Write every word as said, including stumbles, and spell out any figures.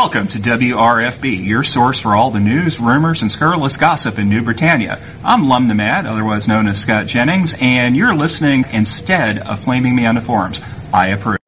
Welcome to W R F B, your source for all the news, rumors, and scurrilous gossip in New Britannia. I'm Lum Nomad, otherwise known as Scott Jennings, and you're listening instead of flaming me on the forums. I approve.